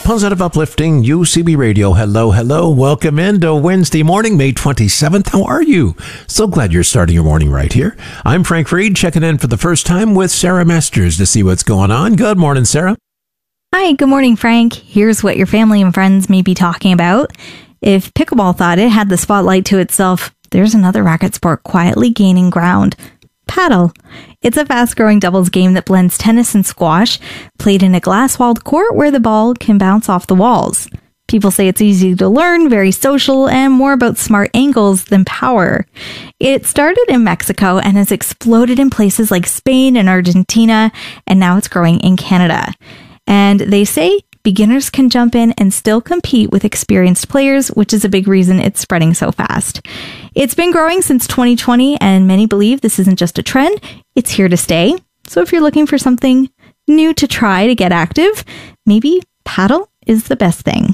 Positive, uplifting UCB Radio. Hello, hello. Welcome into Wednesday morning, May 27th. How are you? So glad you're starting your morning right here. I'm Frank Reed, checking in for the first time with Sarah Masters to see what's going on. Good morning, Sarah. Hi, good morning, Frank. Here's what your family and friends may be talking about. If pickleball thought it had the spotlight to itself, there's another racket sport quietly gaining ground. Paddle. It's a fast-growing doubles game that blends tennis and squash, played in a glass-walled court where the ball can bounce off the walls. People say it's easy to learn, very social, and more about smart angles than power. It started in Mexico and has exploded in places like Spain and Argentina, and now it's growing in Canada. And they say beginners can jump in and still compete with experienced players, which is a big reason it's spreading so fast. It's been growing since 2020, and many believe this isn't just a trend, it's here to stay. So if you're looking for something new to try to get active, maybe paddle is the best thing.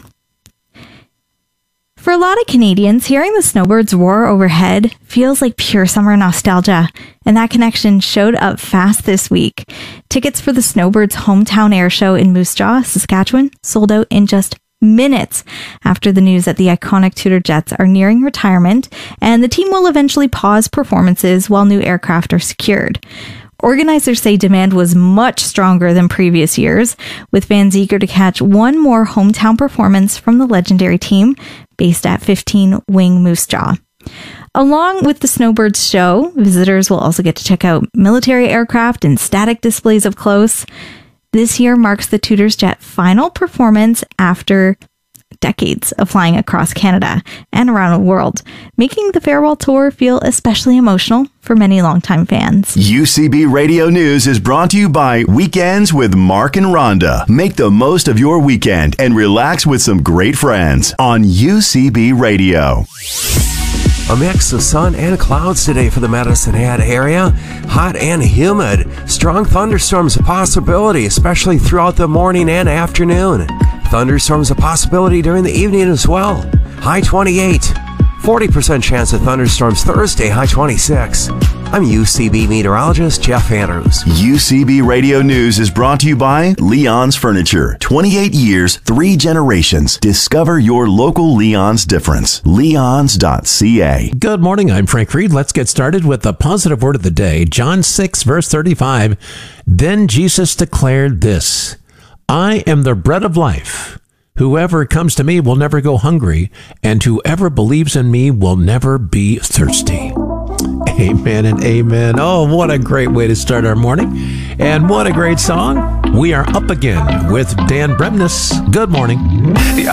For a lot of Canadians, hearing the snowbirds roar overhead feels like pure summer nostalgia, and that connection showed up fast this week. Tickets for the Snowbirds' hometown air show in Moose Jaw, Saskatchewan, sold out in just minutes after the news that the iconic Tudor jets are nearing retirement, and the team will eventually pause performances while new aircraft are secured. Organizers say demand was much stronger than previous years, with fans eager to catch one more hometown performance from the legendary team based at 15 Wing Moose Jaw. Along with the Snowbirds show, visitors will also get to check out military aircraft and static displays up close. This year marks the Tudor's jet final performance after decades of flying across Canada and around the world, making the farewell tour feel especially emotional for many longtime fans. UCB Radio News is brought to you by Weekends with Mark and Rhonda. Make the most of your weekend and relax with some great friends on UCB Radio. A mix of sun and clouds today for the Medicine Hat area. Hot and humid. Strong thunderstorms a possibility, especially throughout the morning and afternoon. Thunderstorms a possibility during the evening as well. High 28. 40% chance of thunderstorms Thursday, high 26. I'm UCB meteorologist Jeff Andrews. UCB Radio News is brought to you by Leon's Furniture. 28 years, 3 generations. Discover your local Leon's difference. Leons.ca. Good morning. I'm Frank Reed. Let's get started with the positive word of the day. John 6, verse 35. Then Jesus declared this, I am the bread of life. Whoever comes to me will never go hungry, and whoever believes in me will never be thirsty. Amen and amen. Oh, what a great way to start our morning. And what a great song. We are up again with Dan Bremnes. Good morning.